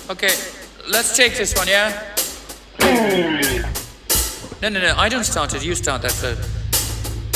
Okay, let's take this one, yeah? No, I don't start it. You start that first.